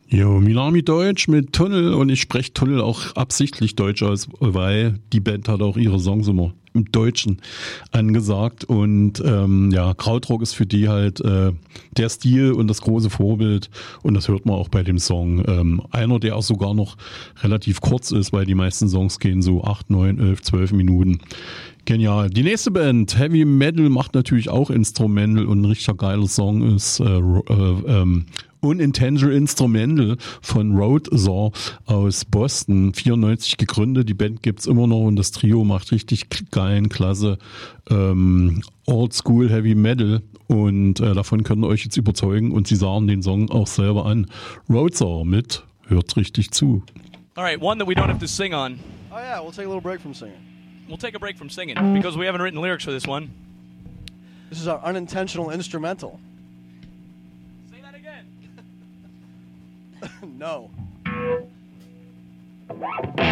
Jo, Minami Deutsch mit Tunnel und ich spreche Tunnel auch absichtlich Deutsch aus, weil die Band hat auch ihre Songs immer im Deutschen angesagt und ja, Krautrock ist für die halt der Stil und das große Vorbild und das hört man auch bei dem Song. Einer, der auch sogar noch relativ kurz ist, weil die meisten Songs gehen so 8, 9, 11, 12 Minuten. Genial. Die nächste Band, Heavy Metal, macht natürlich auch Instrumental und ein richtig geiler Song ist Unintentional Instrumental von Roadsaw aus Boston, 94 gegründet. Die Band gibt's immer noch und das Trio macht richtig geilen, klasse Old School Heavy Metal und davon können wir euch jetzt überzeugen und sie sagen den Song auch selber an. Roadsaw mit Hört richtig zu. All right, one that we don't have to sing on. Oh yeah, we'll take a little break from singing. We'll take a break from singing because we haven't written lyrics for this one. This is our unintentional instrumental. Say that again. No.